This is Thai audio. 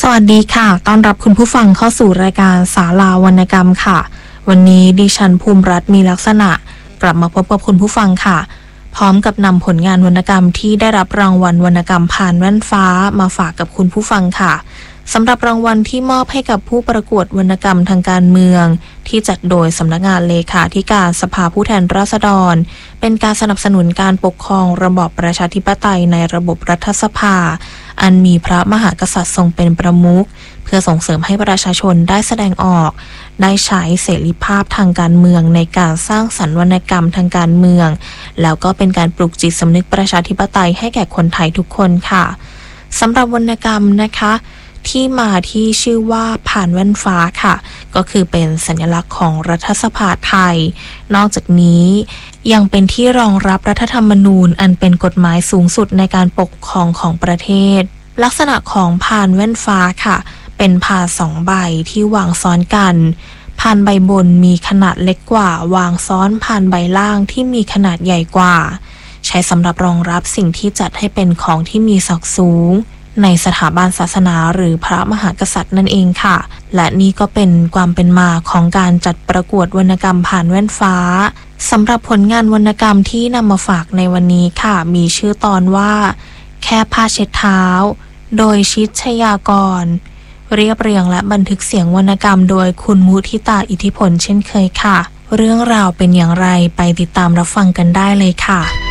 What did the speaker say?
วัสดีค่ะต้อนรับคุณผู้ฟังเข้าสู่รายการศาลาวรรณกรรมค่ะวันนี้ดิฉันภูมิรัตน์มีลักษณะกลับมาพบกับคุณผู้ฟังค่ะพร้อมกับนำผลงานวรรณกรรมที่ได้รับรางวัลวรรณกรรมผ่านแว่นฟ้ามาฝากกับคุณผู้ฟังค่ะสำหรับรางวัลที่มอบให้กับผู้ประกวดวรรณกรรมทางการเมืองที่จัดโดยสำนักงานเลขาธิการสภาผู้แทนราษฎรเป็นการสนับสนุนการปกครองระบอบประชาธิปไตยในระบบรัฐสภาอันมีพระมหากษัตริย์ทรงเป็นประมุขเพื่อส่งเสริมให้ประชาชนได้แสดงออกได้ใช้เสรีภาพทางการเมืองในการสร้างสรรค์วรรณกรรมทางการเมืองแล้วก็เป็นการปลุกจิตสำนึกประชาธิปไตยให้แก่คนไทยทุกคนค่ะสำหรับวรรณกรรมนะคะที่มาที่ชื่อว่าผ่านแว่นฟ้าค่ะก็คือเป็นสัญลักษณ์ของรัฐสภาไทยนอกจากนี้ยังเป็นที่รองรับรัฐธรรมนูญอันเป็นกฎหมายสูงสุดในการปกครองของประเทศลักษณะของผ่านแว่นฟ้าค่ะเป็นผ่าสองใบที่วางซ้อนกันผ่านใบบนมีขนาดเล็กกว่าวางซ้อนผ่านใบล่างที่มีขนาดใหญ่กว่าใช้สำหรับรองรับสิ่งที่จัดให้เป็นของที่มีศักดิ์สูงในสถาบันศาสนาหรือพระมหากษัตริย์นั่นเองค่ะและนี่ก็เป็นความเป็นมาของการจัดประกวดวรรณกรรมผ่านแว่นฟ้าสำหรับผลงานวรรณกรรมที่นำมาฝากในวันนี้ค่ะมีชื่อตอนว่าแค่ผ้าเช็ดเท้าโดยชิดชยากรเรียบเรียงและบันทึกเสียงวรรณกรรมโดยคุณมุทิตาอิทธิพลเช่นเคยค่ะเรื่องราวเป็นอย่างไรไปติดตามรับฟังกันได้เลยค่ะ